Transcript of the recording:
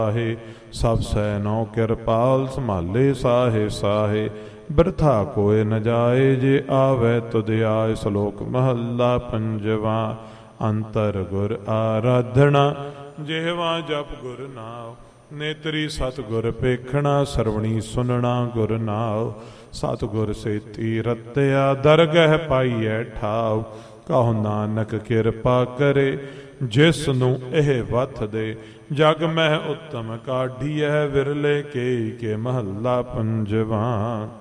ਸਭ ਸੈਨੋ ਕਿਰਪਾਲ ਸੰਭਾਲੇ ਸਾਹੇ ਸਾਹੇ। ਬਿਰਥਾ ਕੋਇ ਨ ਜਾਏ ਜੇ ਆਵੈ ਤੁਧ ਆਏ। ਸ਼ਲੋਕ ਮਹੱਲਾ ਪੰਜਵਾ। ਅੰਤਰ ਗੁਰ ਆਰਾਧਣਾ ਜਿਹਵਾ ਜਪ ਗੁਰ ਨਾਮ। ਨੇਤਰੀ ਸਤਿਗੁਰ ਪੇਖਣਾ ਸਰਵਣੀ ਸੁਨਣਾ ਗੁਰ ਨਾਮ। ਸਤਿਗੁਰ ਸੇਤੀ ਰਤਿਆ ਦਰਗਹਿ ਪਾਈਐ ਠਾਉ। ਕਹੋ ਨਾਨਕ ਕਿਰਪਾ ਕਰੇ ਜਿਸ ਨੂੰ ਇਹ ਵਥ ਦੇ। ਜਗ ਮਹਿ ਉੱਤਮ ਕਾਢੀਐ ਵਿਰਲੇ ਕੇ ਮਹੱਲਾ ਪੰਜਵਾ।